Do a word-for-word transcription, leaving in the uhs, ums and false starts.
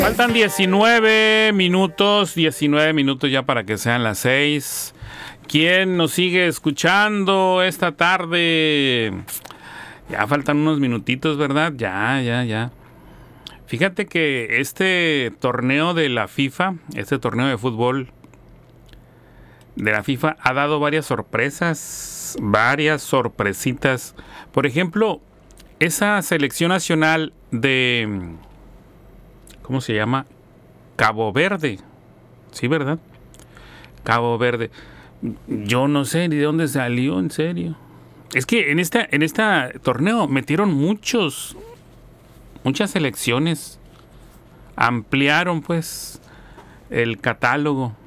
Faltan diecinueve minutos, diecinueve minutos ya para que sean las seis. ¿Quién nos sigue escuchando esta tarde? Ya faltan unos minutitos, ¿verdad? Ya, ya, ya. Fíjate que este torneo de la FIFA, este torneo de fútbol de la FIFA ha dado varias sorpresas, varias sorpresitas. Por ejemplo, esa selección nacional de... ¿Cómo se llama? Cabo Verde. Sí, ¿verdad? Cabo Verde. Yo no sé ni de dónde salió, en serio. Es que en esta, en este torneo metieron muchos, muchas selecciones. Ampliaron, pues, el catálogo.